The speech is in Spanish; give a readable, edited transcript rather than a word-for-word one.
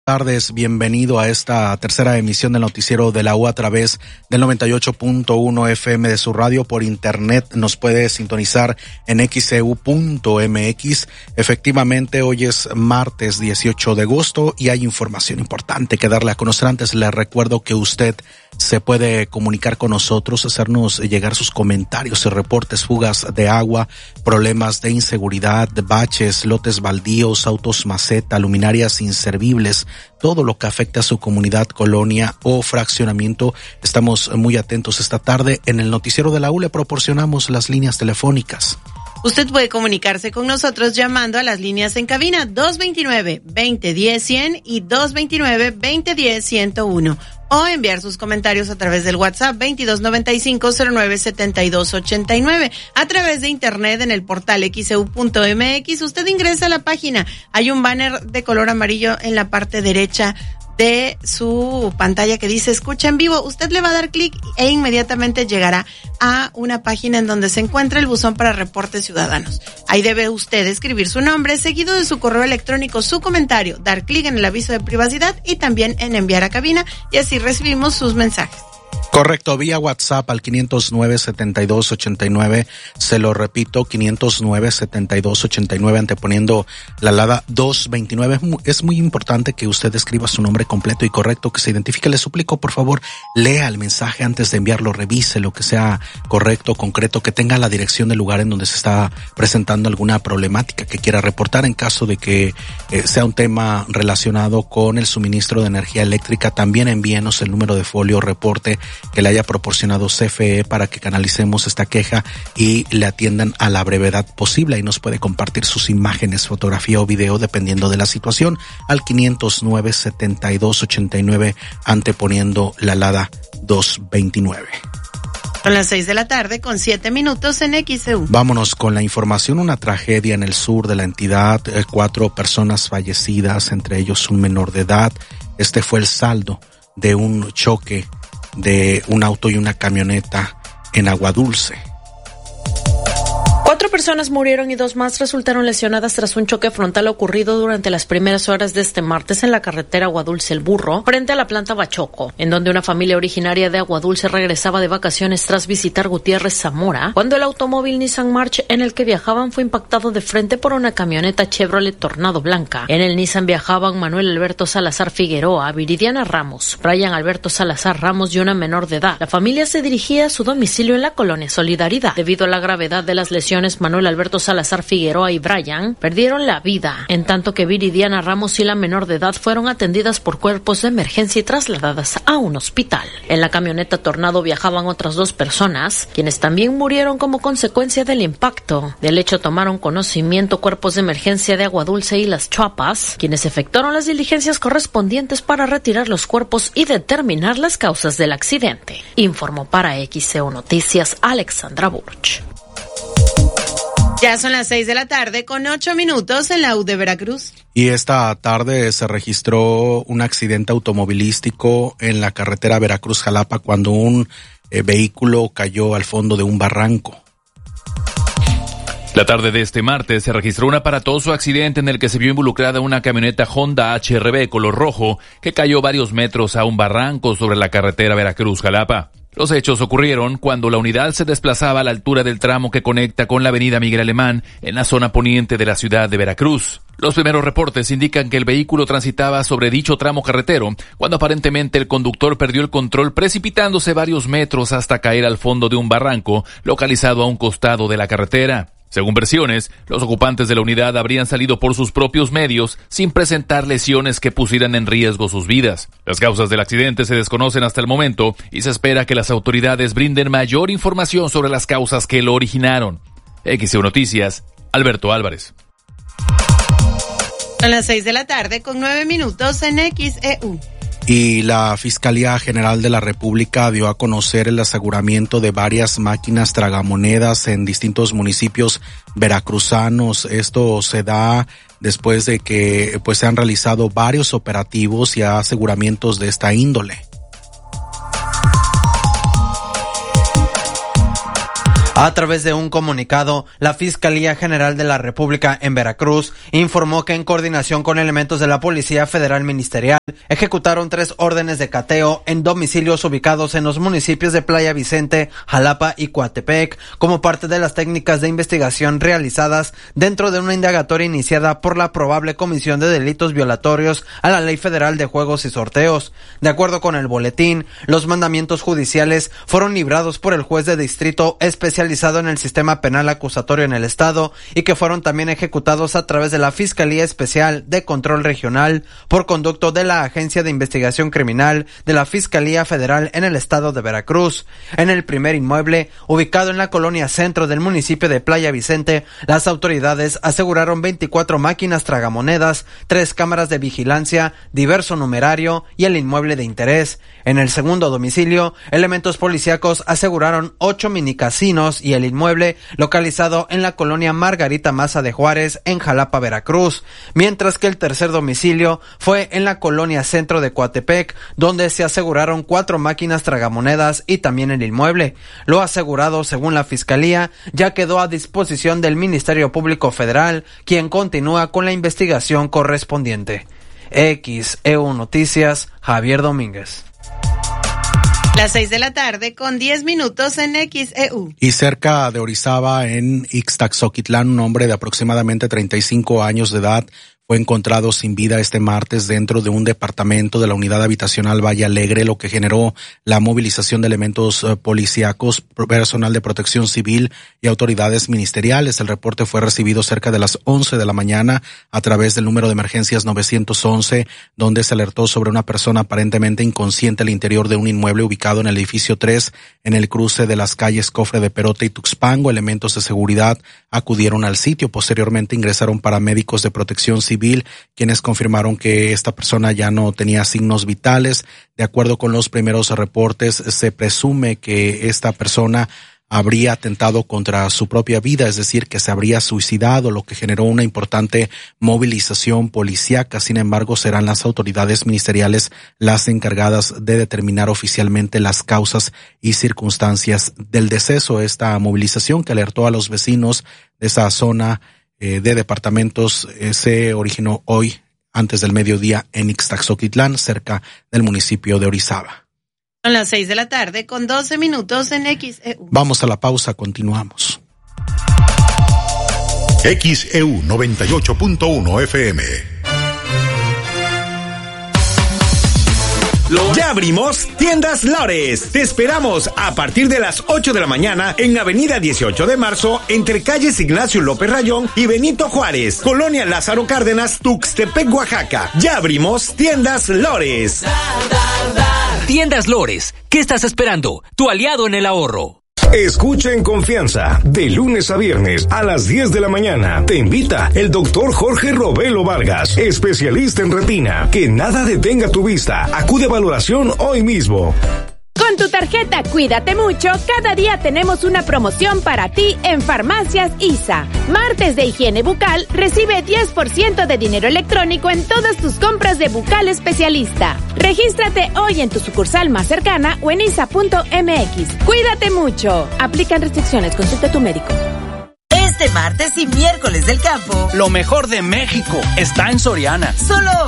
tardes, bienvenido a esta tercera emisión del noticiero de la U a través del 98.1 FM de su radio. Por internet nos puede sintonizar en xeu.mx. Efectivamente, hoy es martes 18 de agosto y hay información importante que darle a conocer. Antes le recuerdo que usted se puede comunicar con nosotros, hacernos llegar sus comentarios y reportes: fugas de agua, problemas de inseguridad, baches, lotes baldíos, autos maceta, luminarias inservibles, todo lo que afecta a su comunidad, colonia o fraccionamiento. Estamos muy atentos esta tarde. En el noticiero de la U le proporcionamos las líneas telefónicas. Usted puede comunicarse con nosotros llamando a las líneas en cabina 229-2010-100 y 229-2010-101 o enviar sus comentarios a través del WhatsApp 2295-097289. A través de internet en el portal xeu.mx, usted ingresa a la página. Hay un banner de color amarillo en la parte derecha de su pantalla que dice escucha en vivo. Usted le va a dar clic e inmediatamente llegará a una página en donde se encuentra el buzón para reportes ciudadanos. Ahí debe usted escribir su nombre, seguido de su correo electrónico, su comentario, dar clic en el aviso de privacidad y también en enviar a cabina, y así recibimos sus mensajes. Correcto, vía WhatsApp al 509-7289, se lo repito, 509-7289, anteponiendo la alada 229. Es muy importante que usted escriba su nombre completo y correcto, que se identifique. Le suplico, por favor, lea el mensaje antes de enviarlo, revise lo que sea correcto, concreto, que tenga la dirección del lugar en donde se está presentando alguna problemática que quiera reportar. En caso de que sea un tema relacionado con el suministro de energía eléctrica, también envíenos el número de folio reporte que le haya proporcionado CFE para que canalicemos esta queja y le atiendan a la brevedad posible. Y nos puede compartir sus imágenes, fotografía o video dependiendo de la situación al 509-7289, anteponiendo la alada 229. Son las 6 de la tarde con 7 minutos en XEU. Vámonos con la información. Una tragedia en el sur de la entidad, 4 personas fallecidas, entre ellos un menor de edad. Este fue el saldo de un choque de un auto y una camioneta en Aguadulce. 4 personas murieron y 2 más resultaron lesionadas tras un choque frontal ocurrido durante las primeras horas de este martes en la carretera Aguadulce El Burro, frente a la planta Bachoco, en donde una familia originaria de Aguadulce regresaba de vacaciones tras visitar Gutiérrez Zamora, cuando el automóvil Nissan March en el que viajaban fue impactado de frente por una camioneta Chevrolet Tornado blanca. En el Nissan viajaban Manuel Alberto Salazar Figueroa, Viridiana Ramos, Brian Alberto Salazar Ramos y una menor de edad. La familia se dirigía a su domicilio en la colonia Solidaridad. Debido a la gravedad de las lesiones, Manuel Alberto Salazar Figueroa y Brian perdieron la vida, en tanto que Viridiana Ramos y la menor de edad fueron atendidas por cuerpos de emergencia y trasladadas a un hospital. En la camioneta Tornado viajaban otras 2 personas, quienes también murieron como consecuencia del impacto. Del hecho tomaron conocimiento cuerpos de emergencia de Aguadulce y Las Chuapas, quienes efectuaron las diligencias correspondientes para retirar los cuerpos y determinar las causas del accidente. Informó para XEU Noticias Alexandra Burch. Ya son las 6 de la tarde con 8 minutos en la U de Veracruz. Y esta tarde se registró un accidente automovilístico en la carretera Veracruz-Jalapa cuando un vehículo cayó al fondo de un barranco. La tarde de este martes se registró un aparatoso accidente en el que se vio involucrada una camioneta Honda HR-V color rojo que cayó varios metros a un barranco sobre la carretera Veracruz-Jalapa. Los hechos ocurrieron cuando la unidad se desplazaba a la altura del tramo que conecta con la avenida Miguel Alemán en la zona poniente de la ciudad de Veracruz. Los primeros reportes indican que el vehículo transitaba sobre dicho tramo carretero cuando aparentemente el conductor perdió el control, precipitándose varios metros hasta caer al fondo de un barranco localizado a un costado de la carretera. Según versiones, los ocupantes de la unidad habrían salido por sus propios medios sin presentar lesiones que pusieran en riesgo sus vidas. Las causas del accidente se desconocen hasta el momento y se espera que las autoridades brinden mayor información sobre las causas que lo originaron. XEU Noticias, Alberto Álvarez. Son las 6 de la tarde con 9 minutos en XEU. Y la Fiscalía General de la República dio a conocer el aseguramiento de varias máquinas tragamonedas en distintos municipios veracruzanos. Esto se da después de que se han realizado varios operativos y aseguramientos de esta índole. A través de un comunicado, la Fiscalía General de la República en Veracruz informó que en coordinación con elementos de la Policía Federal Ministerial ejecutaron 3 órdenes de cateo en domicilios ubicados en los municipios de Playa Vicente, Jalapa y Coatepec como parte de las técnicas de investigación realizadas dentro de una indagatoria iniciada por la probable comisión de delitos violatorios a la Ley Federal de Juegos y Sorteos. De acuerdo con el boletín, los mandamientos judiciales fueron librados por el juez de distrito especializado en el sistema penal acusatorio en el estado y que fueron también ejecutados a través de la Fiscalía Especial de Control Regional por conducto de la Agencia de Investigación Criminal de la Fiscalía Federal en el estado de Veracruz. En el primer inmueble, ubicado en la colonia centro del municipio de Playa Vicente, las autoridades aseguraron 24 máquinas tragamonedas, 3 cámaras de vigilancia, diverso numerario y el inmueble de interés. En el segundo domicilio, elementos policíacos aseguraron 8 minicasinos y el inmueble localizado en la colonia Margarita Maza de Juárez en Jalapa, Veracruz, mientras que el tercer domicilio fue en la colonia centro de Coatepec, donde se aseguraron 4 máquinas tragamonedas y también el inmueble. Lo asegurado, según la Fiscalía, ya quedó a disposición del Ministerio Público Federal, quien continúa con la investigación correspondiente. XEU Noticias, Javier Domínguez. Las 6 de la tarde con 10 minutos en XEU. Y cerca de Orizaba, en Ixtaxoquitlán, un hombre de aproximadamente 35 años de edad fue encontrado sin vida este martes dentro de un departamento de la unidad habitacional Valle Alegre, lo que generó la movilización de elementos policíacos, personal de protección civil y autoridades ministeriales. El reporte fue recibido cerca de las 11 de la mañana a través del número de emergencias 911, donde se alertó sobre una persona aparentemente inconsciente al interior de un inmueble ubicado en el edificio 3, en el cruce de las calles Cofre de Perote y Tuxpango. Elementos de seguridad acudieron al sitio. Posteriormente ingresaron paramédicos de protección civil, quienes confirmaron que esta persona ya no tenía signos vitales. De acuerdo con los primeros reportes, se presume que esta persona habría atentado contra su propia vida, es decir, que se habría suicidado, lo que generó una importante movilización policíaca. Sin embargo, serán las autoridades ministeriales las encargadas de determinar oficialmente las causas y circunstancias del deceso. Esta movilización, que alertó a los vecinos de esa zona de departamentos, se originó hoy antes del mediodía en Ixtaxoquitlán, cerca del municipio de Orizaba. Son las 6 de la tarde con 12 minutos en XEU. Vamos a la pausa, continuamos. XEU 98.1 FM. Ya abrimos Tiendas Lores. Te esperamos a partir de las 8 de la mañana en Avenida 18 de Marzo, entre calles Ignacio López Rayón y Benito Juárez, Colonia Lázaro Cárdenas, Tuxtepec, Oaxaca. Ya abrimos Tiendas Lores. Tiendas Lores, ¿qué estás esperando? Tu aliado en el ahorro. Escucha en confianza, de lunes a viernes a las 10 de la mañana. Te invita el doctor Jorge Robelo Vargas, especialista en retina. Que nada detenga tu vista. Acude a valoración hoy mismo. Con tu tarjeta Cuídate Mucho, cada día tenemos una promoción para ti en Farmacias ISA. Martes de higiene bucal, recibe 10% de dinero electrónico en todas tus compras de bucal especialista. Regístrate hoy en tu sucursal más cercana o en isa.mx. Cuídate mucho. Aplican restricciones, consulta a tu médico. Este martes y miércoles del campo, lo mejor de México está en Soriana. Solo